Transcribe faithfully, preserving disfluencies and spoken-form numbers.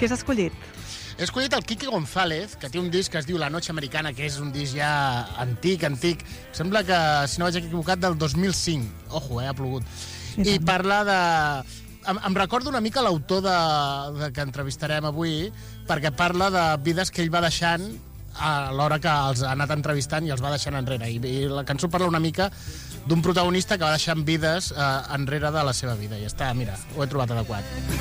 Què has escollit? He escollit el Quique González, que té un disc que es diu La Noche Americana, que és un disc ja antic, antic. Sembla que, si no vaig equivocat, del dos mil cinc. Ojo, eh, ha plogut. I parla de... Em, em recordo una mica l'autor de, de que entrevistarem avui, perquè parla de vides que ell va deixant a l'hora que els ha anat entrevistant i els va deixant enrere. I, i la cançó parla una mica d'un protagonista que va deixant vides eh, enrere de la seva vida. I està, mira, ho he trobat adequat.